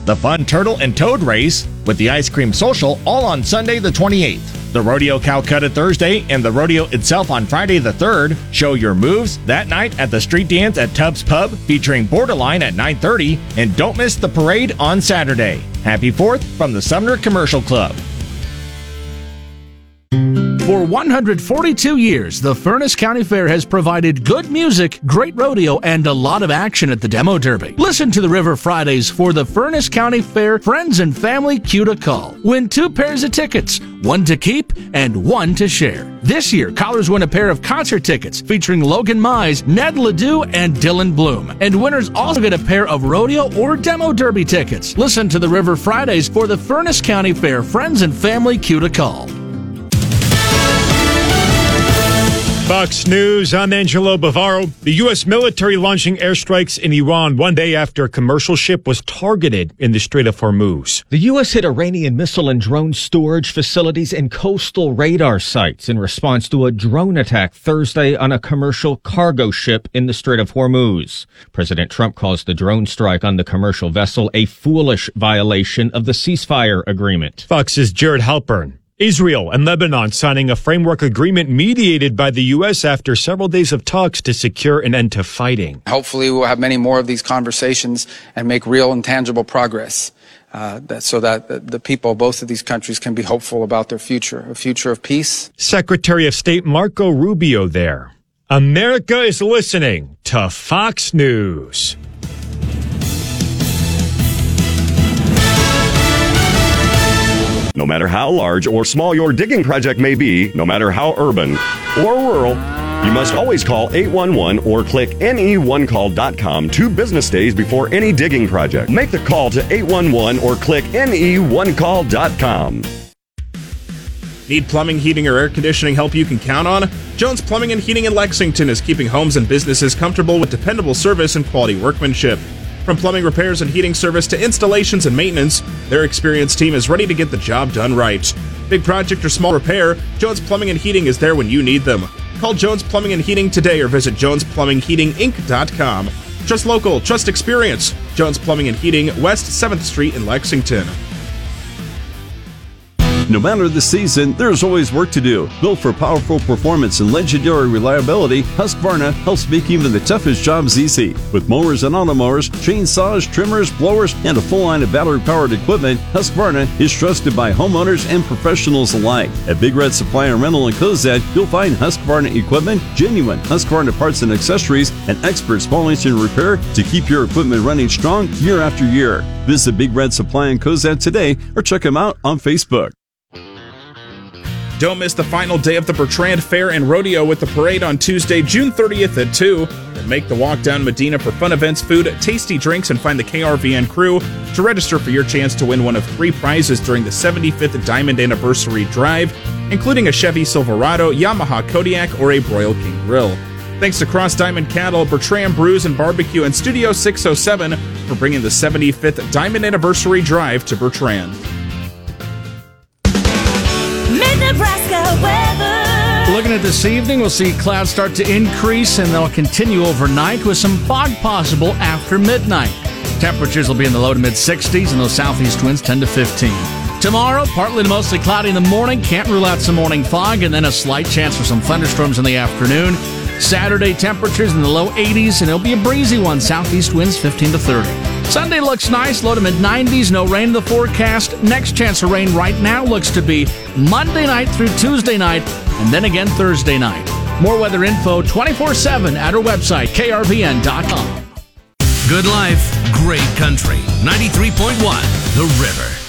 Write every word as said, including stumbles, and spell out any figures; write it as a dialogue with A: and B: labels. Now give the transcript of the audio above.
A: The fun Turtle and Toad race with the Ice Cream Social all on Sunday the twenty-eighth. The Rodeo Calcutta Thursday and the rodeo itself on Friday the third. Show your moves that night at the Street Dance at Tubbs Pub featuring Borderline at nine thirty. And don't miss the parade on Saturday. Happy fourth from the Sumner Commercial Club.
B: For one hundred forty-two years, the Furnace County Fair has provided good music, great rodeo, and a lot of action at the Demo Derby. Listen to the River Fridays for the Furnace County Fair Friends and Family Cue to Call. Win two pairs of tickets, one to keep and one to share. This year, callers win a pair of concert tickets featuring Logan Mize, Ned Ledoux, and Dylan Bloom. And winners also get a pair of rodeo or Demo Derby tickets. Listen to the River Fridays for the Furnace County Fair Friends and Family Cue to Call.
C: Fox News, I'm Angelo Bavaro. The U S military launching airstrikes in Iran one day after a commercial ship was targeted in the Strait of Hormuz.
D: The U S hit Iranian missile and drone storage facilities and coastal radar sites in response to a drone attack Thursday on a commercial cargo ship in the Strait of Hormuz. President Trump calls the drone strike on the commercial vessel a foolish violation of the ceasefire agreement.
C: Fox's Jared Halpern. Israel and Lebanon signing a framework agreement mediated by the U S after several days of talks to secure an end to fighting.
E: Hopefully we'll have many more of these conversations and make real and tangible progress uh, that, so that the, the people of both of these countries can be hopeful about their future, a future of peace.
C: Secretary of State Marco Rubio there. America is listening to Fox News.
F: No matter how large or small your digging project may be, no matter how urban or rural, you must always call eight one one or click N E one call dot com two business days before any digging project. Make the call to eight one one or click N E one call dot com.
G: Need plumbing, heating, or air conditioning help you can count on? Jones Plumbing and Heating in Lexington is keeping homes and businesses comfortable with dependable service and quality workmanship. From plumbing repairs and heating service to installations and maintenance, their experienced team is ready to get the job done right. Big project or small repair, Jones Plumbing and Heating is there when you need them. Call Jones Plumbing and Heating today or visit jones plumbing heating inc dot com. Trust local, trust experience. Jones Plumbing and Heating, West seventh Street in Lexington.
H: No matter the season, there's always work to do. Built for powerful performance and legendary reliability, Husqvarna helps make even the toughest jobs easy. With mowers and automowers, chainsaws, trimmers, blowers, and a full line of battery-powered equipment, Husqvarna is trusted by homeowners and professionals alike. At Big Red Supply and Rental in Cozad, you'll find Husqvarna equipment, genuine Husqvarna parts and accessories, and expert small engine repair to keep your equipment running strong year after year. Visit Big Red Supply in Cozad today or check them out on Facebook.
G: Don't miss the final day of the Bertrand Fair and Rodeo with the parade on Tuesday, June thirtieth at two. Then make the walk down Medina for fun events, food, tasty drinks, and find the K R V N crew to register for your chance to win one of three prizes during the seventy-fifth Diamond Anniversary Drive, including a Chevy Silverado, Yamaha Kodiak, or a Broil King Grill. Thanks to Cross Diamond Cattle, Bertrand Brews and Barbecue, and Studio six oh seven for bringing the seventy-fifth Diamond Anniversary Drive to Bertrand.
I: Nebraska weather.
B: Looking at this evening, we'll see clouds start to increase and they'll continue overnight with some fog possible after midnight. Temperatures will be in the low to mid sixties and those southeast winds ten to fifteen. Tomorrow, partly to mostly cloudy in the morning. Can't rule out some morning fog and then a slight chance for some thunderstorms in the afternoon. Saturday, temperatures in the low eighties and it'll be a breezy one. Southeast winds fifteen to thirty. Sunday looks nice, low to mid nineties, no rain in the forecast. Next chance of rain right now looks to be Monday night through Tuesday night, and then again Thursday night. More weather info twenty-four seven at our website, K R V N dot com.
J: Good life, great country. ninety-three point one The River.